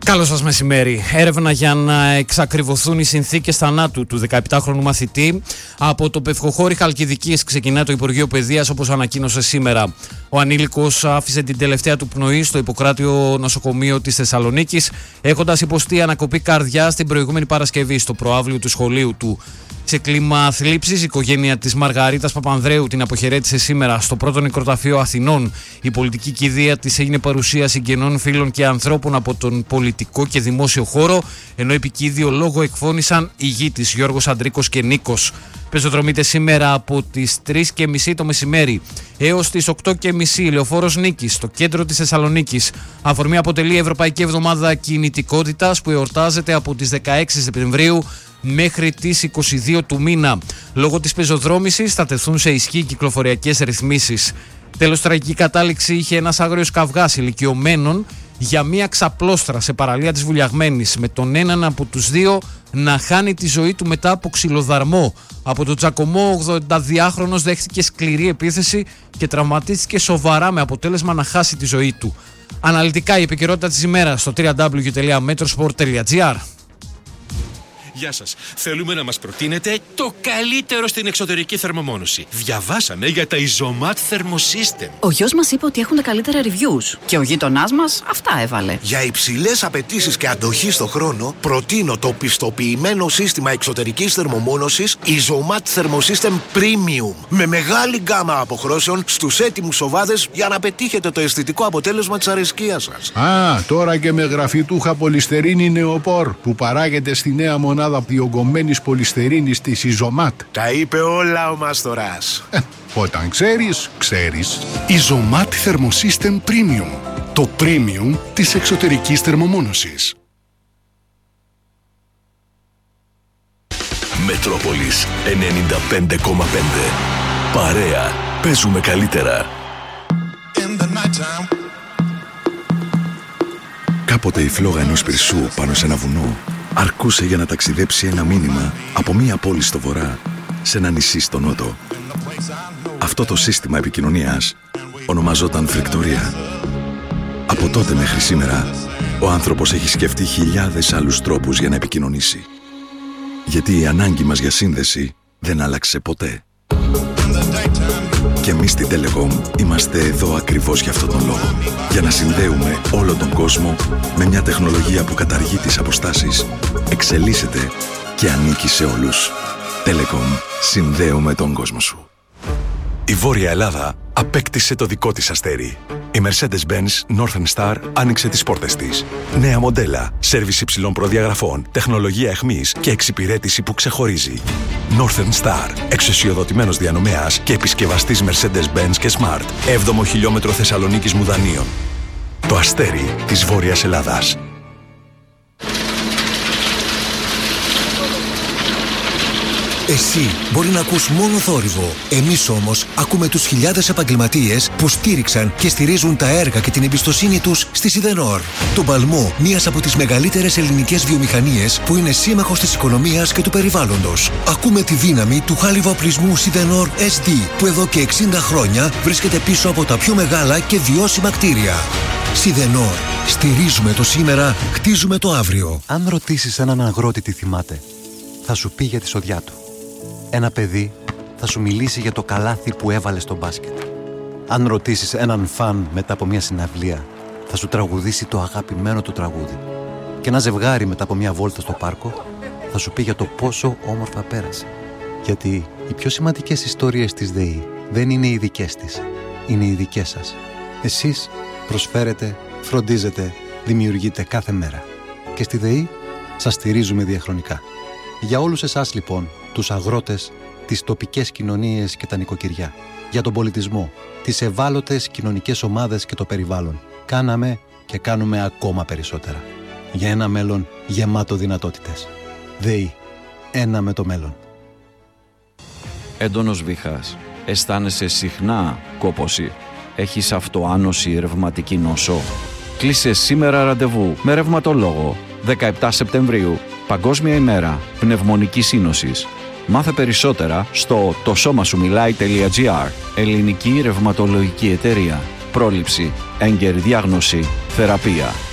Καλό σας μεσημέρι. Έρευνα για να εξακριβωθούν οι συνθήκες θανάτου του 17χρονου μαθητή από το Πευκοχώρι Χαλκιδικής ξεκινά το Υπουργείο Παιδείας, όπως ανακοίνωσε σήμερα. Ο ανήλικος άφησε την τελευταία του πνοή στο Ιπποκράτιο νοσοκομείο της Θεσσαλονίκης, έχοντας υποστεί ανακοπή καρδιάς την προηγούμενη Παρασκευή στο προαύλιο του σχολείου του. Σε κλίμα θλίψης, η οικογένεια της Μαργαρίτας Παπανδρέου την αποχαιρέτησε σήμερα στο πρώτο νεκροταφείο Αθηνών. Η πολιτική κηδεία της έγινε παρουσία συγγενών, φίλων και ανθρώπων από τον πολιτικό και δημόσιο χώρο, ενώ επικήδιο λόγο εκφώνησαν η γη της Γιώργος Αντρίκος και Νίκος. Πεζοδρομείται σήμερα από τις 3:30 το μεσημέρι έως τις 8:30 Λεωφόρος Νίκης, στο κέντρο της Θεσσαλονίκης. Αφορμή αποτελεί η Ευρωπαϊκή Εβδομάδα Κινητικότητας που εορτάζεται από τις 16 Σεπτεμβρίου μέχρι τις 22 του μήνα. Λόγω της πεζοδρόμησης θα τεθούν σε ισχύ κυκλοφοριακές ρυθμίσεις. Τέλος, τραγική κατάληξη είχε ένας άγριος καυγάς ηλικιωμένων για μια ξαπλώστρα σε παραλία της Βουλιαγμένης, με τον έναν από τους δύο να χάνει τη ζωή του μετά από ξυλοδαρμό. Από τον τσακωμό, ο 82χρονος δέχτηκε σκληρή επίθεση και τραυματίστηκε σοβαρά, με αποτέλεσμα να χάσει τη ζωή του. Αναλυτικά η επικαιρότητα της ημέρας στο www.metrosport.gr. Γεια σας. Θέλουμε να μας προτείνετε το καλύτερο στην εξωτερική θερμομόνωση. Διαβάσαμε για τα Isomat Thermosystem. Ο γιος μας είπε ότι έχουν τα καλύτερα reviews και ο γείτονάς μας αυτά έβαλε. Για υψηλές απαιτήσεις και αντοχή στο χρόνο, προτείνω το πιστοποιημένο σύστημα εξωτερικής θερμομόνωσης Isomat Thermosystem Premium. Με μεγάλη γκάμα αποχρώσεων στους έτοιμους σοβάδες για να πετύχετε το αισθητικό αποτέλεσμα της αρεσκίας σας. Τώρα και με γραφιτούχα πολυστερίνη νεοπόρ που παράγεται στη νέα μονάδα διογκωμένης πολυστερίνης της Isomat. Τα είπε όλα ο Μάστορας. Όταν ξέρεις, ξέρεις. Isomat Thermosystem Premium. Το premium της εξωτερικής θερμομόνωσης. Μετρόπολης 95,5. Παρέα. Παίζουμε καλύτερα. Κάποτε η φλόγα ενός πυρσού πάνω σε ένα βουνό αρκούσε για να ταξιδέψει ένα μήνυμα από μία πόλη στο βορρά σε ένα νησί στο νότο. Αυτό το σύστημα επικοινωνίας ονομαζόταν φρικτορία. Από τότε μέχρι σήμερα, ο άνθρωπος έχει σκεφτεί χιλιάδες άλλους τρόπους για να επικοινωνήσει. Γιατί η ανάγκη μας για σύνδεση δεν άλλαξε ποτέ. Και εμείς στη Telecom είμαστε εδώ ακριβώς για αυτόν τον λόγο. Για να συνδέουμε όλο τον κόσμο με μια τεχνολογία που καταργεί τις αποστάσεις, εξελίσσεται και ανήκει σε όλους. Telecom. Συνδέουμε τον κόσμο σου. Η Βόρεια Ελλάδα απέκτησε το δικό της αστέρι. Η Mercedes-Benz Northern Star άνοιξε τις πόρτες της. Νέα μοντέλα, σέρβις υψηλών προδιαγραφών, τεχνολογία εχμής και εξυπηρέτηση που ξεχωρίζει. Northern Star, εξουσιοδοτημένος διανομέας και επισκευαστής Mercedes-Benz και Smart. 7ο χιλιόμετρο Θεσσαλονίκης Μουδανίων. Το αστέρι της Βόρειας Ελλάδας. Εσύ μπορεί να ακούς μόνο θόρυβο. Εμείς όμως ακούμε τους χιλιάδες επαγγελματίες που στήριξαν και στηρίζουν τα έργα και την εμπιστοσύνη τους στη Σιδενόρ. Τον παλμό μιας από τις μεγαλύτερες ελληνικές βιομηχανίες που είναι σύμμαχος της οικονομίας και του περιβάλλοντος. Ακούμε τη δύναμη του χάλιβα-οπλισμού Σιδενόρ SD που εδώ και 60 χρόνια βρίσκεται πίσω από τα πιο μεγάλα και βιώσιμα κτίρια. Σιδενόρ. Στηρίζουμε το σήμερα, χτίζουμε το αύριο. Αν ρωτήσεις έναν αγρότη τι θυμάται, θα σου πει για τη σοδιά του. Ένα παιδί θα σου μιλήσει για το καλάθι που έβαλε στο μπάσκετ. Αν ρωτήσεις έναν φαν μετά από μια συναυλία, θα σου τραγουδήσει το αγαπημένο του τραγούδι. Και ένα ζευγάρι μετά από μια βόλτα στο πάρκο θα σου πει για το πόσο όμορφα πέρασε. Γιατί οι πιο σημαντικές ιστορίες της ΔΕΗ δεν είναι οι δικές της, είναι οι δικές σας. Εσείς προσφέρετε, φροντίζετε, δημιουργείτε κάθε μέρα. Και στη ΔΕΗ σας στηρίζουμε διαχρονικά. Για όλους εσάς λοιπόν, τους αγρότες, τις τοπικές κοινωνίες και τα νοικοκυριά. Για τον πολιτισμό, τις ευάλωτες κοινωνικές ομάδες και το περιβάλλον. Κάναμε και κάνουμε ακόμα περισσότερα. Για ένα μέλλον γεμάτο δυνατότητες. ΔΕΗ. Ένα με το μέλλον. Έντονος βήχας. Αισθάνεσαι συχνά κόπωση. Έχεις αυτοάνωση, ρευματική νόσο. Κλείσε σήμερα ραντεβού με ρευματολόγο. 17 Σεπτεμβρίου. Παγκόσμια ημέρα πνευμονικής σύνοσης. Μάθε περισσότερα στο tosoma-σου-μιλάει.gr. Ελληνική ρευματολογική εταιρεία. Πρόληψη, έγκαιρη διάγνωση, θεραπεία.